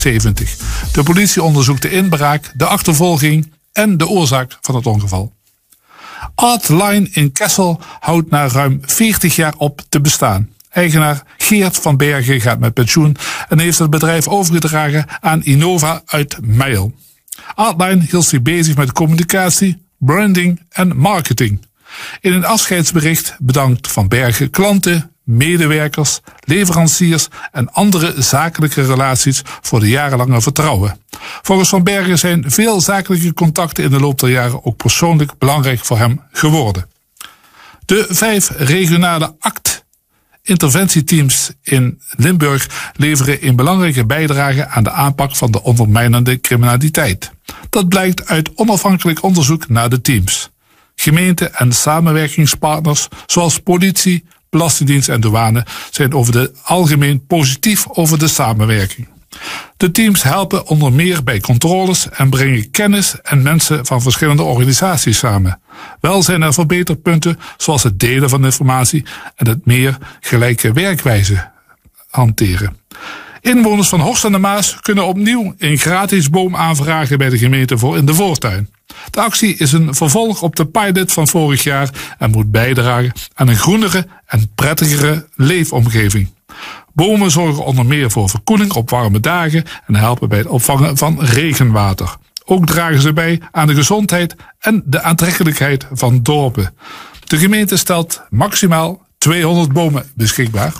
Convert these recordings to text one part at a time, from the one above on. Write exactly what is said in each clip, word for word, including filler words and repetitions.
zeventig. De politie onderzoekt de inbraak, de achtervolging en de oorzaak van het ongeval. Artline in Kessel houdt na ruim veertig jaar op te bestaan. Eigenaar Geert van Bergen gaat met pensioen en heeft het bedrijf overgedragen aan Innova uit Meijel. Artline hield zich bezig met communicatie, branding en marketing. In een afscheidsbericht bedankt Van Bergen klanten, medewerkers, leveranciers en andere zakelijke relaties voor de jarenlange vertrouwen. Volgens Van Bergen zijn veel zakelijke contacten in de loop der jaren ook persoonlijk belangrijk voor hem geworden. De vijf regionale A C T-interventieteams in Limburg leveren een belangrijke bijdrage aan de aanpak van de ondermijnende criminaliteit. Dat blijkt uit onafhankelijk onderzoek naar de teams. Gemeenten en samenwerkingspartners zoals politie, belastingdienst en douane zijn over het algemeen positief over de samenwerking. De teams helpen onder meer bij controles en brengen kennis en mensen van verschillende organisaties samen. Wel zijn er verbeterpunten zoals het delen van informatie en het meer gelijke werkwijze hanteren. Inwoners van Horst aan de Maas kunnen opnieuw een gratis boom aanvragen bij de gemeente voor in de voortuin. De actie is een vervolg op de pilot van vorig jaar en moet bijdragen aan een groenere en prettigere leefomgeving. Bomen zorgen onder meer voor verkoeling op warme dagen en helpen bij het opvangen van regenwater. Ook dragen ze bij aan de gezondheid en de aantrekkelijkheid van dorpen. De gemeente stelt maximaal tweehonderd bomen beschikbaar.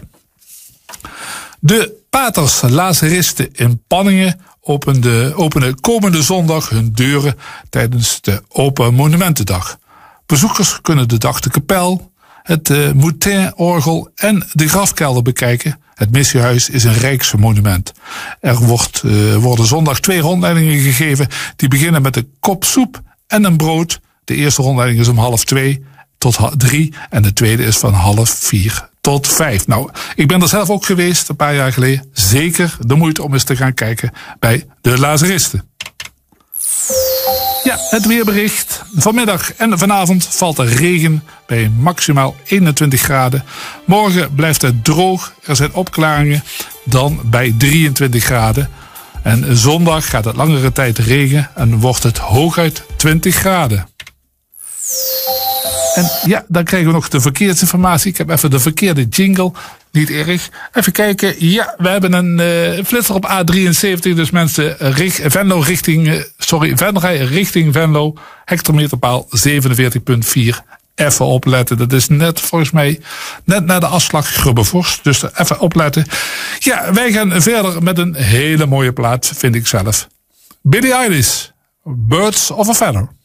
De paters laseristen in Panningen openen, openen komende zondag hun deuren tijdens de Open Monumentendag. Bezoekers kunnen de dag de kapel, het uh, Moutin-orgel en de grafkelder bekijken. Het missiehuis is een rijksmonument. Er wordt, uh, worden zondag twee rondleidingen gegeven. Die beginnen met een kop soep en een brood. De eerste rondleiding is om half twee tot drie en de tweede is van half vier tot vijf. Nou, ik ben er zelf ook geweest een paar jaar geleden. Zeker de moeite om eens te gaan kijken bij de laseristen. Ja, het weerbericht. Vanmiddag en vanavond valt er regen bij maximaal eenentwintig graden. Morgen blijft het droog. Er zijn opklaringen dan bij drieëntwintig graden. En zondag gaat het langere tijd regen en wordt het hooguit twintig graden. En ja, dan krijgen we nog de verkeersinformatie. Ik heb even de verkeerde jingle. Niet erg. Even kijken. Ja, we hebben een uh, flitser op A drieënzeventig. Dus mensen, uh, richt, Venlo richting, uh, sorry, Venray richting Venlo. Hectometerpaal zevenenveertig komma vier. Even opletten. Dat is net, volgens mij, net na de afslag Grubbevorst. Dus even opletten. Ja, wij gaan verder met een hele mooie plaat, vind ik zelf. Billie Eilish, Birds of a Feather.